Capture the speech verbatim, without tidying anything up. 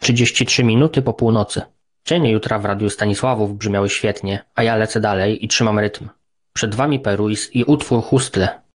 trzydzieści trzy minuty po północy. Cienie jutra w Radiu Stanisławów brzmiały świetnie, a ja lecę dalej i trzymam rytm. Przed wami Peruis i utwór Hustle.